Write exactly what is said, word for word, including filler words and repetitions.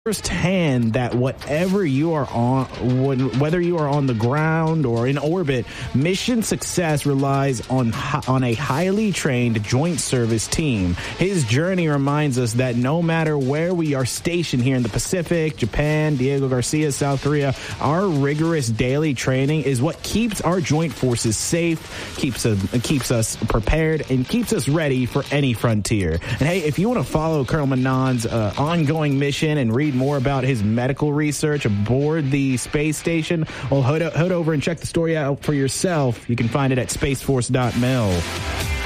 firsthand that whatever you are on, whether you are on the ground or in orbit, mission success relies on on a highly trained joint service team. His journey reminds us that no matter where we are stationed here in the Pacific, Japan, Diego Garcia, South Korea, our rigorous daily training is what keeps our joint forces safe, keeps us, keeps us prepared, and keeps us ready for any frontier. And hey, if you want to follow Colonel Menon's uh, ongoing mission and read more about his medical research aboard the space station, well, head, head over and check the story out for yourself. You can find it at space force dot mil.